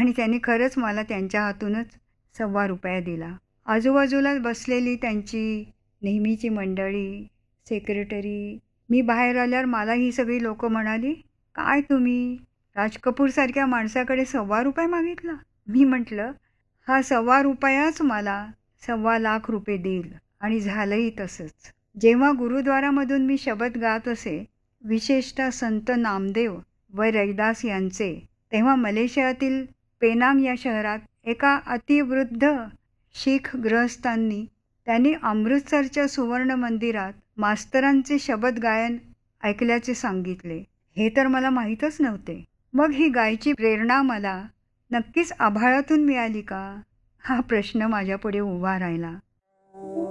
आणि त्यांनी खरंच मला त्यांच्या हातूनच ₹1.25 दिला. आजूबाजूला बसलेली त्यांची नेहमीची मंडळी, सेक्रेटरी, मी बाहेर आल्यावर मला ही सगळी लोकं म्हणाली, "काय तुम्ही राज कपूरसारख्या माणसाकडे ₹1.25 मागितला?" मी म्हटलं, "हा ₹1.25च मला ₹1.25 लाख देईल." आणि झालंही तसंच. जेव्हा गुरुद्वारामधून मी शबद गात असे, विशेषतः संत नामदेव व रैदास यांचे, तेव्हा मलेशियातील पेनांग या शहरात एका अतिवृद्ध शीख गृहस्थांनी त्यांनी अमृतसरच्या सुवर्ण मंदिरात मास्तरांचे शबद गायन ऐकल्याचे सांगितले. हे तर मला माहीतच नव्हते. मग ही गायची प्रेरणा मला नक्कीच आभाळातून मिळाली का? हा प्रश्न माझ्यापुढे उभा राहिला.